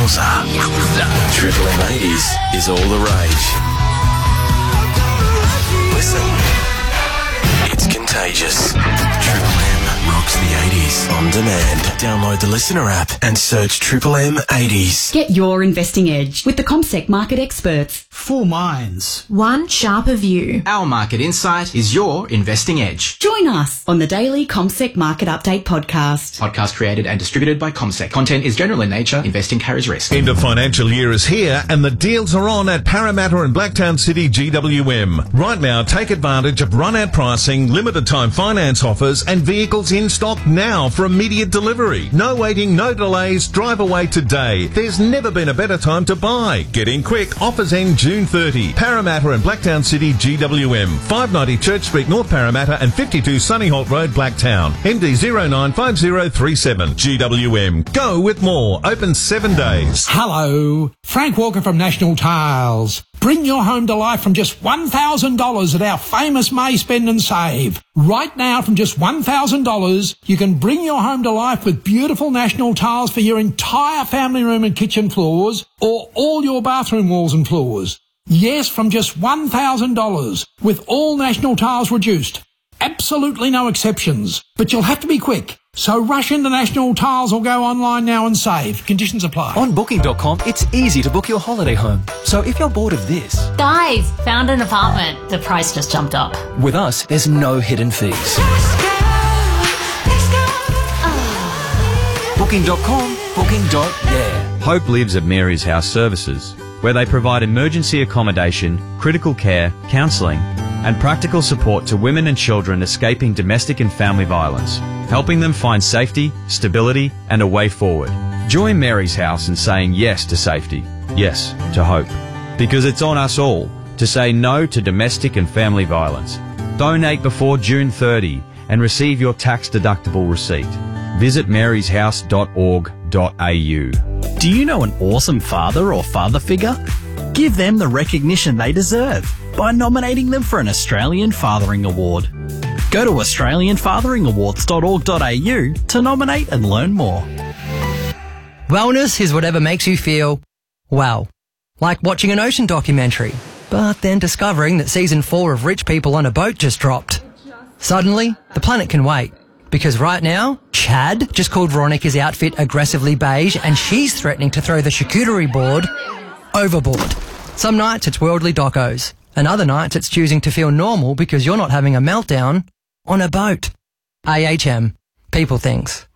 Yowza. Triple M 80s is all the rage. Listen, it's contagious. Triple M rocks the 80s on demand. Download the Listener app and search Triple M 80s. Get your investing edge with the CommSec market experts. 4 minds. One sharper view. Our market insight is your investing edge. Join us on the daily CommSec Market Update podcast. Podcast created and distributed by CommSec. Content is general in nature. Investing carries risk. End of financial year is here and the deals are on at Parramatta and Blacktown City GWM. Right now, take advantage of run-out pricing, limited time finance offers and vehicles in stock now for immediate delivery. No waiting, no delays. Drive away today. There's never been a better time to buy. Get in quick. Offers end June 30. Parramatta and Blacktown City GWM. 590 Church Street, North Parramatta and 52 Sunnyholt Road, Blacktown. MD 095037. GWM. Go with more. Open 7 days. Hello, Frank Walker from National Tiles. Bring your home to life from just $1,000 at our famous May Spend and Save. Right now, from just $1,000, you can bring your home to life with beautiful National Tiles for your entire family room and kitchen floors, or all your bathroom walls and floors. Yes, from just $1,000, with all National Tiles reduced. Absolutely no exceptions. But you'll have to be quick. So rush into National Tiles or go online now and save. Conditions apply. On Booking.com, it's easy to book your holiday home. So if you're bored of this... Guys, found an apartment. The price just jumped up. With us, there's no hidden fees. Booking.com, booking.yeah. Hope lives at Mary's House Services, where they provide emergency accommodation, critical care, counselling and practical support to women and children escaping domestic and family violence, helping them find safety, stability and a way forward. Join Mary's House in saying yes to safety, yes to hope. Because it's on us all to say no to domestic and family violence. Donate before June 30 and receive your tax-deductible receipt. Visit maryshouse.org.au. Do you know an awesome father or father figure? Give them the recognition they deserve by nominating them for an Australian Fathering Award. Go to australianfatheringawards.org.au to nominate and learn more. Wellness is whatever makes you feel well. Like watching an ocean documentary, but then discovering that season 4 of Rich People on a Boat just dropped. Suddenly, the planet can wait. Because right now, Chad just called Veronica's outfit aggressively beige and she's threatening to throw the charcuterie board overboard. Some nights it's worldly docos, and other nights it's choosing to feel normal because you're not having a meltdown on a boat. AHM. People things.